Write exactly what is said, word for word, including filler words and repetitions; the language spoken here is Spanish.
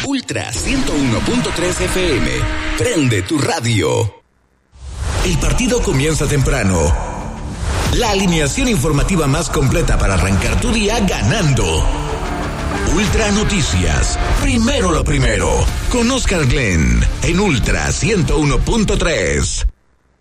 Ultra ciento uno punto tres F M. Prende tu radio. El partido comienza temprano. La alineación informativa más completa para arrancar tu día ganando. Ultra Noticias. Primero lo primero. Con Oscar Glenn en Ultra ciento uno punto tres.